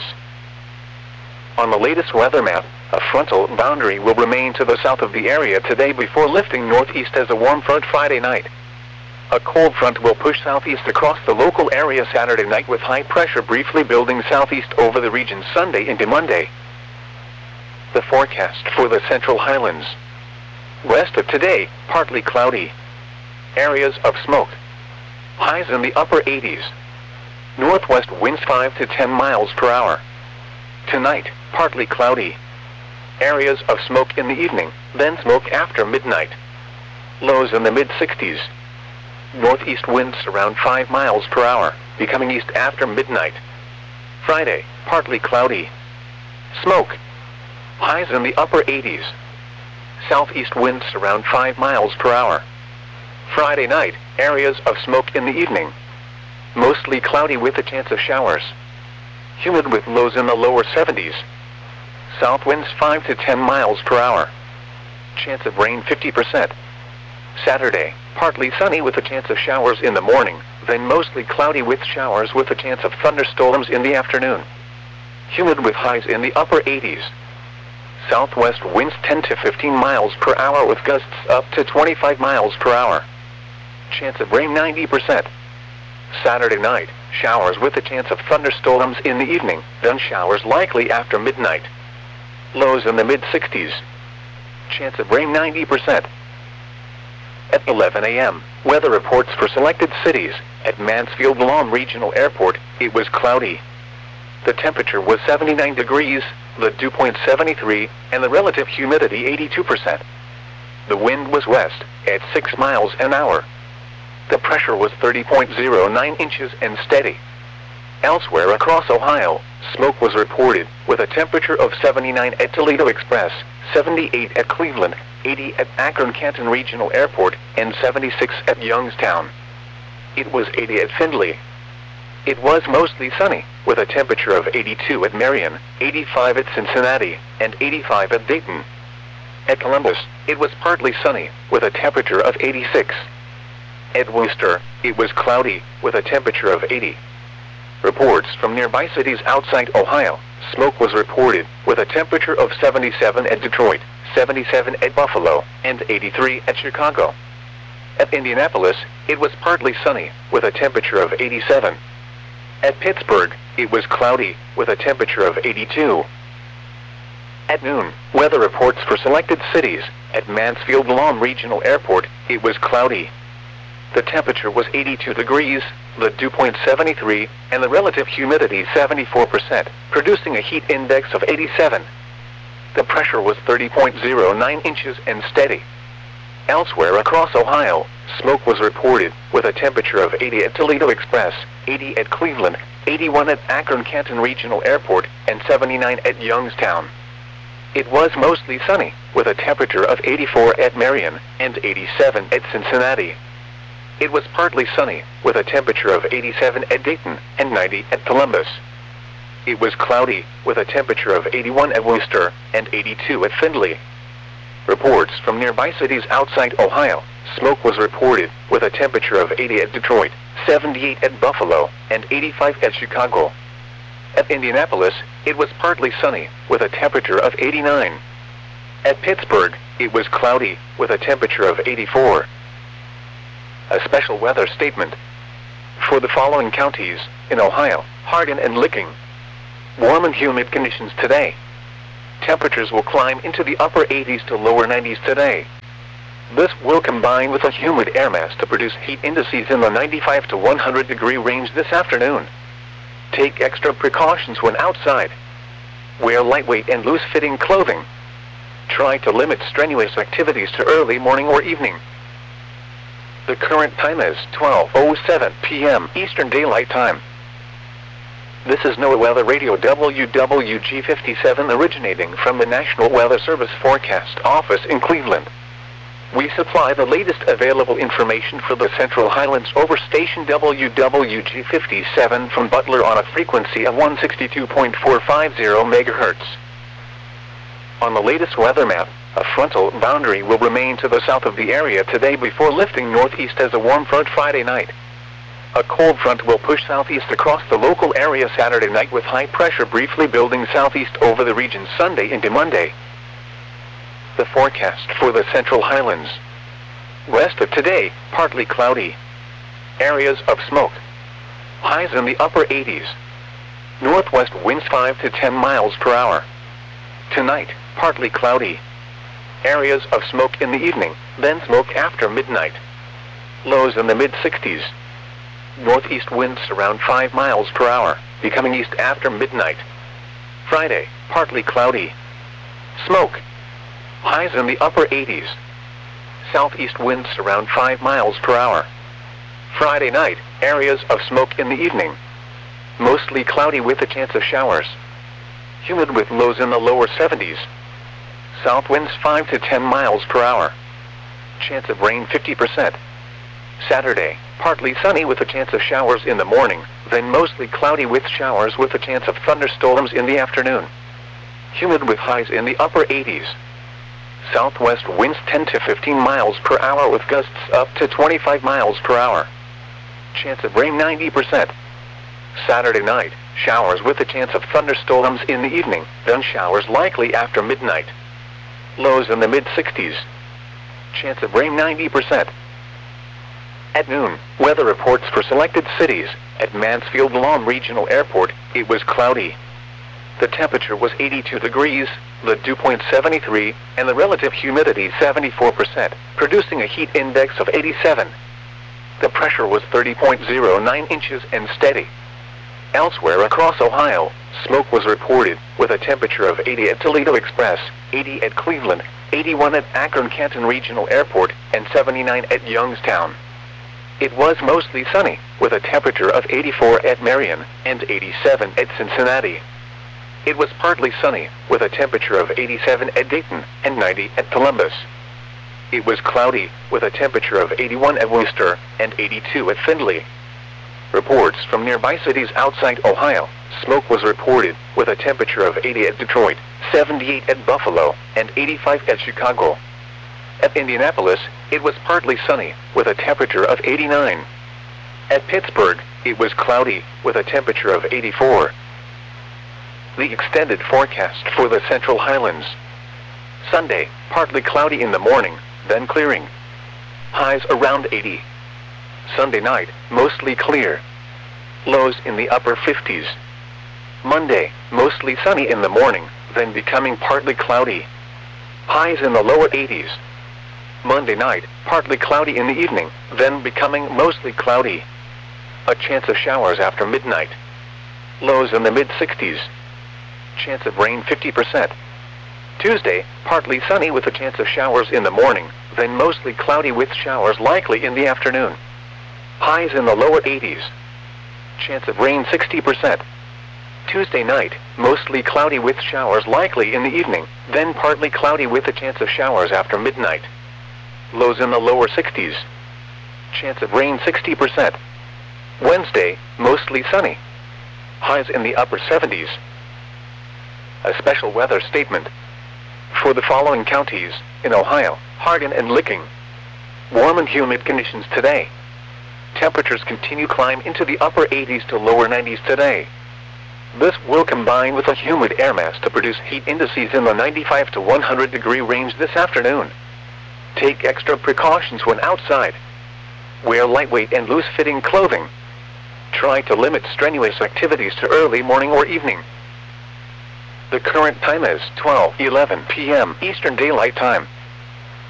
On the latest weather map, a frontal boundary will remain to the south of the area today before lifting northeast as a warm front Friday night. A cold front will push southeast across the local area Saturday night with high pressure briefly building southeast over the region Sunday into Monday. The forecast for the Central Highlands. West of today, partly cloudy. Areas of smoke. Highs in the upper eighties. Northwest winds five to ten miles per hour. Tonight, partly cloudy. Areas of smoke in the evening, then smoke after midnight. Lows in the mid sixties. Northeast winds around five miles per hour, becoming east after midnight. Friday, partly cloudy. Smoke. Highs in the upper eighties. Southeast winds around five miles per hour. Friday night, areas of smoke in the evening. Mostly cloudy with a chance of showers. Humid with lows in the lower seventies. South winds five to ten miles per hour. Chance of rain fifty percent. Saturday, partly sunny with a chance of showers in the morning, then mostly cloudy with showers with a chance of thunderstorms in the afternoon. Humid with highs in the upper eighties. Southwest winds ten to fifteen miles per hour with gusts up to twenty-five miles per hour. Chance of rain ninety percent. Saturday night, showers with a chance of thunderstorms in the evening, then showers likely after midnight. Lows in the mid sixties. Chance of rain ninety percent. At eleven a m, weather reports for selected cities. At Mansfield Lawn Regional Airport, it was cloudy. The temperature was seventy-nine degrees, the dew point seventy-three, and the relative humidity eighty-two percent. The wind was west, at six miles an hour. The pressure was thirty point zero nine inches and steady. Elsewhere across Ohio, smoke was reported, with a temperature of seventy-nine at Toledo Express, seventy-eight at Cleveland, eighty at Akron-Canton Regional Airport, and seventy-six at Youngstown. It was eighty at Findlay. It was mostly sunny, with a temperature of eighty-two at Marion, eighty-five at Cincinnati, and eighty-five at Dayton. At Columbus, it was partly sunny, with a temperature of eighty-six. At Worcester, it was cloudy, with a temperature of eighty. Reports from nearby cities outside Ohio, smoke was reported, with a temperature of seventy-seven at Detroit, seventy-seven at Buffalo, and eighty-three at Chicago. At Indianapolis, it was partly sunny, with a temperature of eighty-seven. At Pittsburgh, it was cloudy, with a temperature of eighty-two. At noon, weather reports for selected cities. At Mansfield Lawn Regional Airport, it was cloudy. The temperature was eighty-two degrees, the dew point seventy-three, and the relative humidity seventy-four percent, producing a heat index of eighty-seven. The pressure was thirty point zero nine inches and steady. Elsewhere across Ohio, smoke was reported, with a temperature of eighty at Toledo Express, eighty at Cleveland, eighty-one at Akron-Canton Regional Airport, and seventy-nine at Youngstown. It was mostly sunny, with a temperature of eighty-four at Marion, and eighty-seven at Cincinnati. It was partly sunny, with a temperature of eighty-seven at Dayton, and ninety at Columbus. It was cloudy, with a temperature of eighty-one at Worcester, and eighty-two at Findlay. Reports from nearby cities outside Ohio, smoke was reported, with a temperature of eighty at Detroit, seventy-eight at Buffalo, and eighty-five at Chicago. At Indianapolis, it was partly sunny, with a temperature of eighty-nine. At Pittsburgh, it was cloudy, with a temperature of eighty-four. A special weather statement. For the following counties, in Ohio, Hardin and Licking. Warm and humid conditions today. Temperatures will climb into the upper eighties to lower nineties today. This will combine with a humid air mass to produce heat indices in the ninety-five to one hundred degree range this afternoon. Take extra precautions when outside. Wear lightweight and loose-fitting clothing. Try to limit strenuous activities to early morning or evening. The current time is twelve oh seven p m Eastern Daylight Time. This is NOAA Weather Radio W W G fifty-seven originating from the National Weather Service Forecast Office in Cleveland. We supply the latest available information for the Central Highlands over station W W G fifty-seven from Butler on a frequency of one sixty-two point four five zero megahertz. On the latest weather map, a frontal boundary will remain to the south of the area today before lifting northeast as a warm front Friday night. A cold front will push southeast across the local area Saturday night with high pressure briefly building southeast over the region Sunday into Monday. The forecast for the Central Highlands. West of today, partly cloudy. Areas of smoke. Highs in the upper eighties. Northwest winds five to ten miles per hour. Tonight, partly cloudy. Areas of smoke in the evening, then smoke after midnight. Lows in the mid sixties. Northeast winds around five miles per hour, becoming east after midnight. Friday, partly cloudy. Smoke. Highs in the upper eighties. Southeast winds around five miles per hour. Friday night, areas of smoke in the evening. Mostly cloudy with a chance of showers. Humid with lows in the lower seventies. South winds five to ten miles per hour. Chance of rain fifty percent. Saturday, partly sunny with a chance of showers in the morning, then mostly cloudy with showers with a chance of thunderstorms in the afternoon. Humid with highs in the upper eighties. Southwest winds ten to fifteen miles per hour with gusts up to twenty-five miles per hour. Chance of rain ninety percent. Saturday night, showers with a chance of thunderstorms in the evening, then showers likely after midnight. Lows in the mid sixties. Chance of rain ninety percent. At noon, weather reports for selected cities. At Mansfield Lawn Regional Airport, it was cloudy. The temperature was eighty-two degrees, the dew point seventy-three, and the relative humidity seventy-four percent, producing a heat index of eighty-seven. The pressure was thirty point zero nine inches and steady. Elsewhere across Ohio, smoke was reported, with a temperature of eighty at Toledo Express, eighty at Cleveland, eighty-one at Akron-Canton Regional Airport, and seventy-nine at Youngstown. It was mostly sunny, with a temperature of eighty-four at Marion, and eighty-seven at Cincinnati. It was partly sunny, with a temperature of eighty-seven at Dayton, and ninety at Columbus. It was cloudy, with a temperature of eighty-one at Worcester, and eighty-two at Findlay. Reports from nearby cities outside Ohio, smoke was reported, with a temperature of eighty at Detroit, seventy-eight at Buffalo, and eighty-five at Chicago. At Indianapolis, it was partly sunny, with a temperature of eighty-nine. At Pittsburgh, it was cloudy, with a temperature of eighty-four. The extended forecast for the Central Highlands. Sunday, partly cloudy in the morning, then clearing. Highs around eighty. Sunday night, mostly clear. Lows in the upper fifties. Monday, mostly sunny in the morning, then becoming partly cloudy. Highs in the lower eighties. Monday night, partly cloudy in the evening, then becoming mostly cloudy. A chance of showers after midnight. Lows in the mid sixties. Chance of rain fifty percent. Tuesday, partly sunny with a chance of showers in the morning, then mostly cloudy with showers likely in the afternoon. Highs in the lower eighties. Chance of rain sixty percent. Tuesday night, mostly cloudy with showers likely in the evening, then partly cloudy with a chance of showers after midnight. Lows in the lower sixties. Chance of rain sixty percent. Wednesday, mostly sunny. Highs in the upper seventies. A special weather statement. For the following counties, in Ohio, Hardin and Licking. Warm and humid conditions today. Temperatures continue climb into the upper eighties to lower nineties today. This will combine with a humid air mass to produce heat indices in the ninety-five to one hundred degree range this afternoon. Take extra precautions when outside. Wear lightweight and loose-fitting clothing. Try to limit strenuous activities to early morning or evening. The current time is twelve eleven p m Eastern Daylight Time.